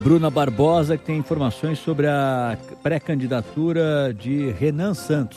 Bruna Barbosa, que tem informações sobre a pré-candidatura de Renan Santos.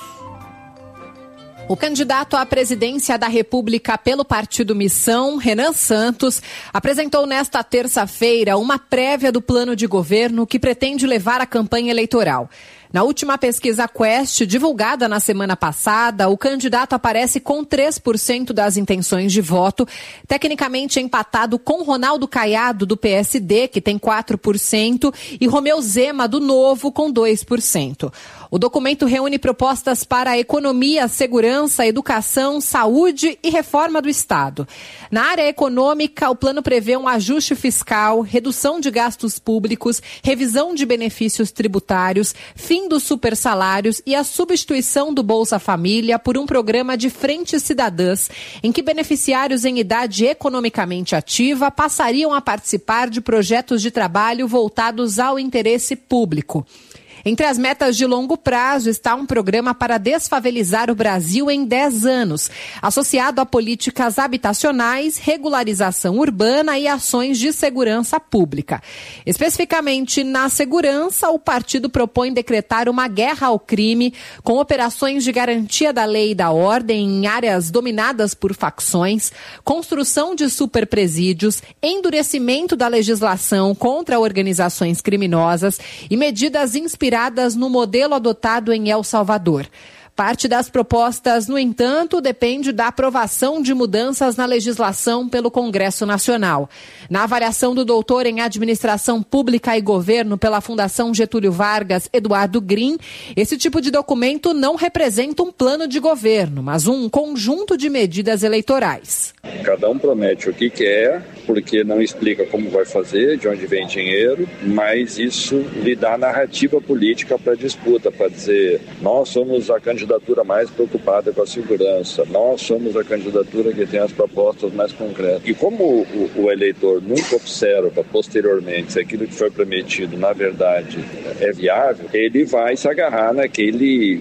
O candidato à presidência da República pelo Partido Missão, Renan Santos, apresentou nesta terça-feira uma prévia do plano de governo que pretende levar a campanha eleitoral. Na última pesquisa Quest, divulgada na semana passada, o candidato aparece com 3% das intenções de voto, tecnicamente empatado com Ronaldo Caiado, do PSD, que tem 4%, e Romeu Zema, do Novo, com 2%. O documento reúne propostas para a economia, segurança, educação, saúde e reforma do Estado. Na área econômica, o plano prevê um ajuste fiscal, redução de gastos públicos, revisão de benefícios tributários, fim dos supersalários e a substituição do Bolsa Família por um programa de frentes cidadãs, em que beneficiários em idade economicamente ativa passariam a participar de projetos de trabalho voltados ao interesse público. Entre as metas de longo prazo está um programa para desfavelizar o Brasil em 10 anos, associado a políticas habitacionais, regularização urbana e ações de segurança pública. Especificamente na segurança, o partido propõe decretar uma guerra ao crime, com operações de garantia da lei e da ordem em áreas dominadas por facções, construção de superpresídios, endurecimento da legislação contra organizações criminosas e medidas inspiradas no modelo adotado em El Salvador. Parte das propostas, no entanto, depende da aprovação de mudanças na legislação pelo Congresso Nacional. Na avaliação do doutor em Administração Pública e Governo pela Fundação Getúlio Vargas, Eduardo Green, esse tipo de documento não representa um plano de governo, mas um conjunto de medidas eleitorais. Cada um promete o que quer, porque não explica como vai fazer, de onde vem dinheiro, mas isso lhe dá narrativa política para a disputa, para dizer, nós somos a candidatura mais preocupada com a segurança, nós somos a candidatura que tem as propostas mais concretas. E como o eleitor nunca observa posteriormente se aquilo que foi prometido, na verdade, é viável, ele vai se agarrar naquele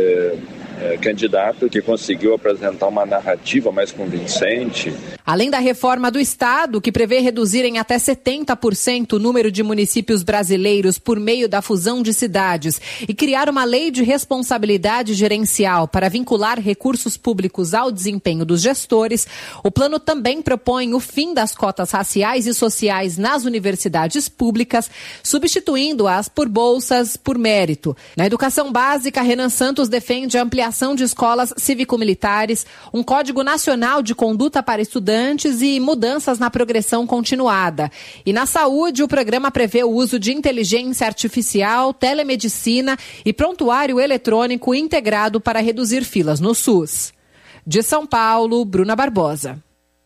candidato que conseguiu apresentar uma narrativa mais convincente. Além da reforma do Estado, que prevê reduzir em até 70% o número de municípios brasileiros por meio da fusão de cidades e criar uma lei de responsabilidade gerencial para vincular recursos públicos ao desempenho dos gestores, o plano também propõe o fim das cotas raciais e sociais nas universidades públicas, substituindo-as por bolsas por mérito. Na educação básica, Renan Santos defende a ampliação de escolas cívico-militares, um Código Nacional de Conduta para Estudantes e mudanças na progressão continuada. E na saúde, o programa prevê o uso de inteligência artificial, telemedicina e prontuário eletrônico integrado para reduzir filas no SUS. De São Paulo, Bruna Barbosa.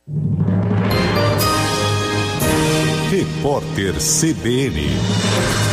Repórter CBN.